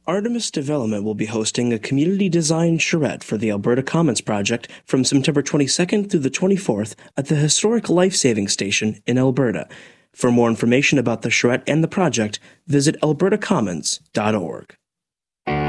Artemis Development will be hosting a community design charrette for the Alberta Commons project from September 22nd through the 24th at the historic Life-Saving Station in Alberta. For more information about the charrette and the project, visit albertacommons.org.